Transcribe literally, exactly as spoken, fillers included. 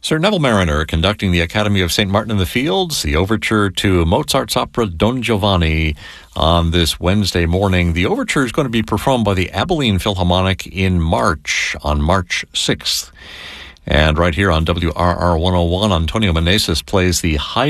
Sir Neville Marriner conducting the Academy of Saint Martin in the Fields, the overture to Mozart's opera Don Giovanni on this Wednesday morning. The overture is going to be performed by the Abilene Philharmonic in March, on March sixth. And right here on W R R one oh one, Antonio Meneses plays the high